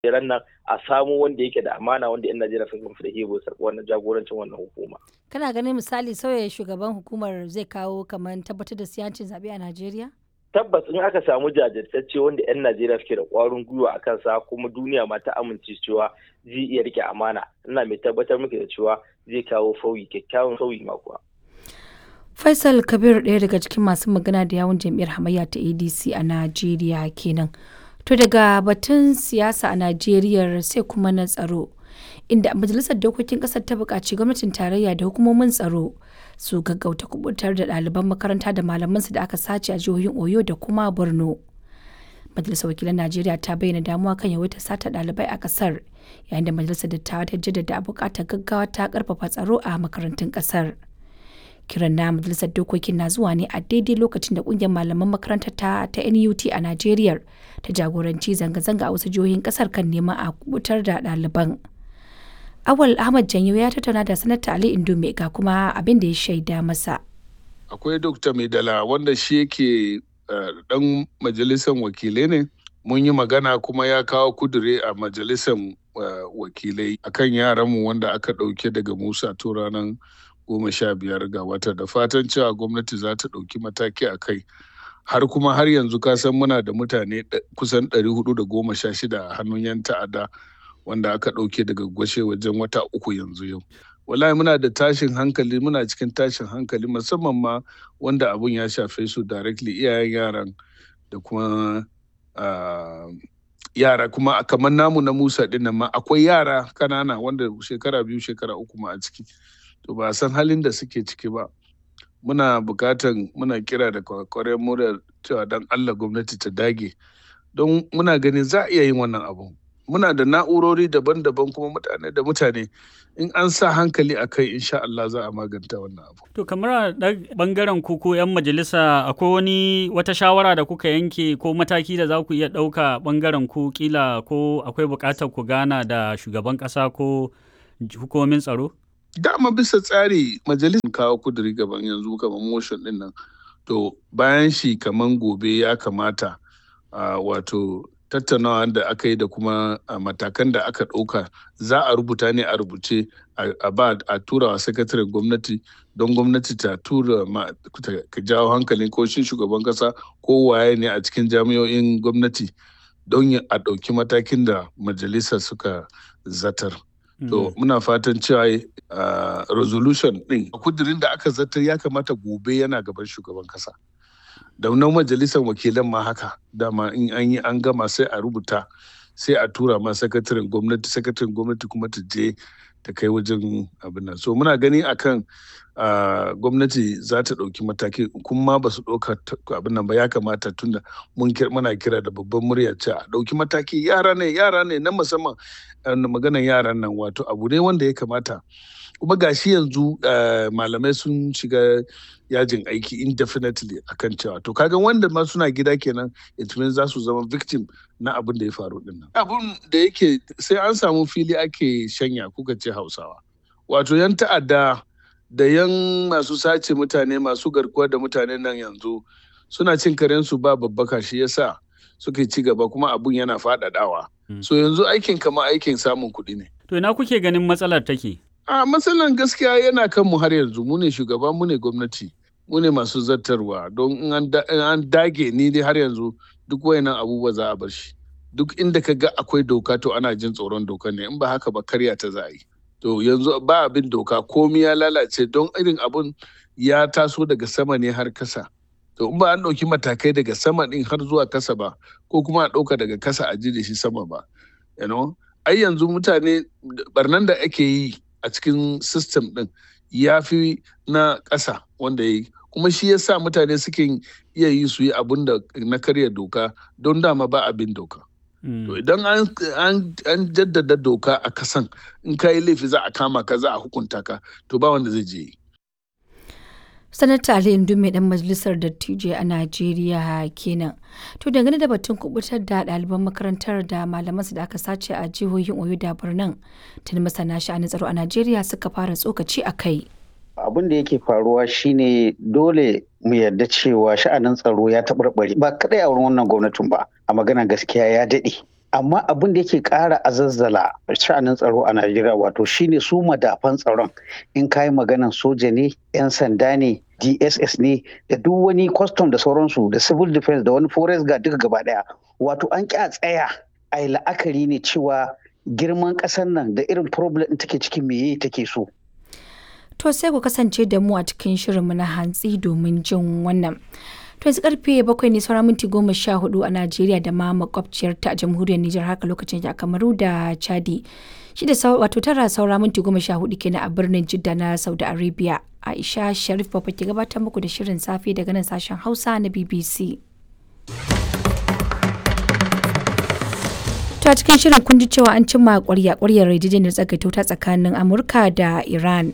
ran nan a samu wanda yake da amana wanda 'yan Najeriya sun gamsu da hebo wannan jagorancin wannan hukuma. Kana ganin misali sauya shugaban hukumar zai kawo kamar tabbatar da siyancin zaɓe a Najeriya? Tabbas in aka samu jajirtacce wanda 'yan Najeriya suke da ƙwarin gwiwa a kansa kuma duniya ma ta amince cewa zai iya rike amana, ina mai tabbatar muke da cewa zai kawo kyakkyawan sauyi ma kuwa. Faisal Kabir ɗaya daga cikin masu magana da yawun jam'iyyar hamayya ta ADC a Najeriya kenan. To daga batun siyasa a Najeriya sai kuma na tsaro, inda majalisar dokokin ƙasar ta buƙaci gwamnatin tarayya da hukumomin tsaro su gaggauta kubutar da ɗaliban makaranta da malamansu da aka sace a jihohin Oyo da kuma Borno. Majalisar wakilan Najeriya ta bayyana damuwa kan yawaitar sata ɗalibai a ƙasar, yayin da majalisar dattawa ta jaddada buƙatar gaggawa ta ƙarfafa tsaro a makarantun ƙasar. Kiran na majalisar dokokin na zuwa ne a daidai lokacin da kungiyar malaman makarantar ta NUT a Najeriya ta jagoranci zanga-zanga a wasu jihohin kasar kan neman a kubutar da ɗaliban. Awal Ahmad Janyo ya tattauna da sanata Ali Indume ga kuma abin da ya shaida masa. Akwai Dr. Maidala wanda shi yake dan majalisar wakilai ne. Mun yi magana kuma ya kawo kudure a majalisar wakilai akan yaranmu wanda aka ɗauke daga Musa to ranar 15 ga wata, da fatan cewa gwamnati za ta ɗauki mataki a kai. Har yanzu ka san muna da mutane kusan 416 a hannun 'yan ta'adda wanda aka ɗauke daga gwashe wajen wata 3 yanzu yau. Wallahi muna cikin tashin hankali musamman ma wanda abun ya shafe su directly, iyayen yaran da kuma yara kuma kamar namu na Musa ɗin nan ma akwai yara kanana wanda shekara 2 shekara 3 ma a ciki. To ba san halin da suke ciki ba. Muna kira da kwakwaren mu da cewa dan Allah gwamnati ta dage, don muna ganin za a iya yin wannan abu. Muna da na'urori daban-daban kuma mutane in an sa hankali a kai insha Allah za a maganta wannan abu. To kamar a bangaren ku 'yan majalisa akwai wata shawara da kuka yanke ko mataki da za ku iya ɗauka bangaren ku, kila ko akwai buƙatar ku gana da shugaban ƙasa ko hukumomin tsaro? Dama bisa tsari majalisar kawo kuduri gaban yanzu kamar motion din nan, to bayan shi kamar gobe ya kamata wato tattaunawa da aka yi da kuma matakan da aka ɗauka za a rubuta ne a rubuce a tura wa sakataren gwamnati, don gwamnati ta tura ka jawo hankalin ko shi shugaban kasa ko waye ne a cikin jami'o'in gwamnati don a ɗauki matakin da majalisa suka zatar. To muna fatan cewa resolution din kudirin da aka zartar ya kamata gobe yana gaban shugaban kasa. Da nan majalisar wakilan ma haka, dama in an yi an gama sai a rubuta sai a tura ma sakataren gwamnati kuma ta je ta kai wajen abin nan. So muna gani akan gwamnati za ta ɗauki mataki, kuma ba su ɗauka abin nan ba, ya kamata tunda muna kira da babban murya ce a ɗauki mataki. Yara ne na musamman, maganan yaran nan wato abu ne wanda ya kamata. Kuma gashi yanzu malamai sun shiga yajin aiki indefinitely akan cewa to kaga wanda ma suna gida kenan, it means za su zama victim na abin da ya faru din nan. Abun da yake sai an samu fili ake shanya, kuka ce Hausawa. Wato yan ta'adda da yan masu sace mutane, masu garkuwa da mutane nan yanzu suna cin karensu ba babbaka, shi yasa suke ci gaba kuma abun yana faɗaɗawa. So yanzu aikin kama aikin samun kuɗi ne. To ina kuke ganin matsalar take? Matsalar gaskiya yana kan mu har yanzu. Mu ne shugaba, mu ne gwamnati, mu ne masu zartarwa, don in an dage ni dai har yanzu duk wayannan abubuwa za a bar shi. Duk inda ka ga akwai doka to ana jin tsoron doka ne, in ba haka ba karya ta za a yi. To yanzu ba abin doka, komi ya lalace don irin abun ya taso daga sama ne har kasa. To in ba an ɗauki matakai daga sama ɗin har zuwa kasa ba, ko kuma a ɗauka daga kasa a ji da shi sama ba, ai yanzu mutane barnan da ake yi a cikin system ɗin ya fi na ƙasa wanda ya yi, kuma shi ya sa mutane suke iya yi su yi abin da na karya doka, don dama ba abin doka. To idan an jaddada doka a kasan, in ka yi laifi za a kama ka, za a hukunta ka, to ba wanda zai je yi. Sanata Ali Indume dan majalisar dattijai a Najeriya kenan. To dangane da batun kubutar da ɗaliban makarantar da malamansu da aka sace a jihohin Oyo da Borno, tuni masana sha'anin tsaro a Najeriya suka fara tsokaci a kai. Abin da yake faruwa shine dole mu yarda cewa sha'anin tsaro ya taɓarɓare ba kadai a wurin wannan gwamnatin ba, a magana gaskiya ya daɗe. amma abin da yake ƙara azazzala sha'anin tsaro a Najeriya wato shine su madafan tsaron, in kayi maganan soja ne, 'yan sanda ne, DSS ne, da duk wani custom da sauransu, da civil defense da wani forest guard duka gaba daya. Wato an ƙi a tsaya a yi la'akari ne cewa girman ƙasar nan da irin problem ɗin take cikin meye take so. To sai ku kasance da mu a cikin shirinmu na hantsi domin jin wannan. To yanzu karfe 7 ne saura minti 14 a Najeriya da ma makwabciyar ta a jamhuriyar Nijar, haka lokacin a Kamaru da Chadi. Shi da wato 9 saura minti 14 kenan a birnin Jidda na Saudi Arabia. Aisha Sharif Baba ke gabatar muku da shirin safe daga nan sashen Hausa na BBC. To a cikin shirin kun ji cewa an cimma ƙwarya-ƙwaryar yarjejeniyar tsagaita wuta tsakanin Amurka da Iran.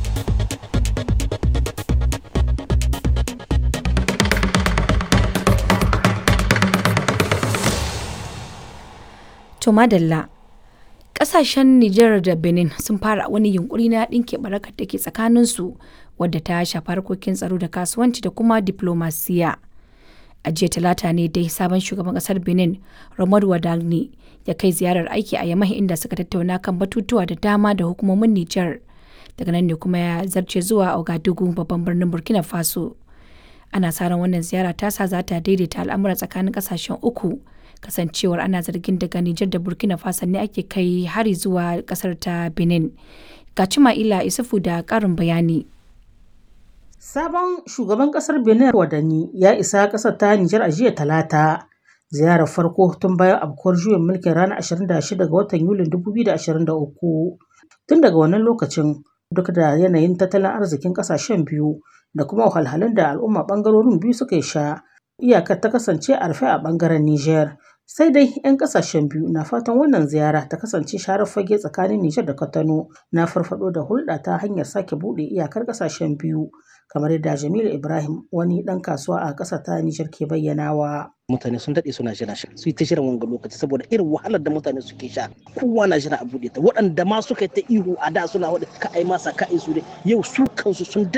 To madalla, ƙasashen Nijar da Benin sun fara wani yunkuri na ɗinke barakar da ke tsakaninsu wadda ta shafi harkokin tsaro da kasuwanci da kuma diplomasiya. A jiya talata ne dai sabon shugaban ƙasar Benin, Romuald Wadagni, ya kai ziyarar aiki a Yamai inda suka tattauna kan batutuwa da dama da hukumomin Nijar. Daga nan ne kuma ya zarce zuwa Ouagadougou, babban birnin Burkina Faso. Ana sa ran wannan ziyara tasa za ta daidaita al'amura tsakanin ƙasashen uku. Kasancewar ana zargin daga Nijar da Burkina Faso ne ake kai hari zuwa kasar ta Benin. Ga Cima'ila Isufu da ƙarin bayani. Sabon shugaban kasar Benin Wadani ya isa kasar ta Nijar a jiya talata. Ziyarar farko tun bayan afkuwar juyin mulkin ranar 26 ga watan Yulin 2023. Tun daga wannan lokacin duk da yanayin tattalin arzikin kasashen biyu da kuma wahalhalun da al'umma bangarorin biyu suka sha, iyakar ta kasance a rufe a bangaren Nijar. Sai dai 'yan kasashen biyu na fatan wannan ziyara ta kasance sharar fage tsakanin Nijar da Kwatano na farfado da hulɗa ta hanyar sake buɗe iyakar kasashen biyu, kamar yadda Jamilu Ibrahim, wani ɗan kasuwa a ƙasar ta Nijar, ke bayyanawa. Mutane sun daɗe suna jira su yi ta shirin wanga lokaci saboda irin wahalar da mutane suke sha, kowa na jira a buɗe ta. Waɗanda ma suka yi ta ihu a da suna waɗanda ka ai masa ka su dai yau su kansu sun